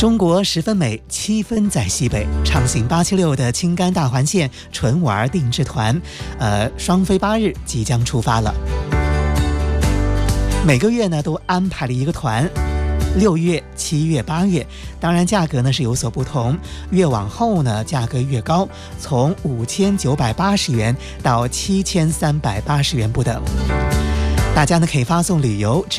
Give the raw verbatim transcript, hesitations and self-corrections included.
中国十分美，七分在西北。畅行八七六的青甘大环线纯玩定制团，呃，双飞八日即将出发了。每个月呢都安排了一个团，六月、七月、八月，当然价格呢是有所不同，越往后呢价格越高，从五千九百八十元到七千三百八十元不等。大家呢可以发送旅游